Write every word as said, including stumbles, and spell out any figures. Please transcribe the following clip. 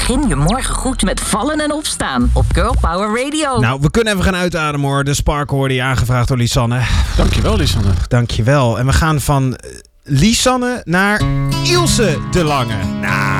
Begin je morgen goed met vallen en opstaan op Girl Power Radio. Nou, we kunnen even gaan uitademen hoor. De Spark hoorde je aangevraagd door Lisanne. Dankjewel, Lisanne. Dankjewel. En we gaan van Lisanne naar Ilse de Lange. Nou,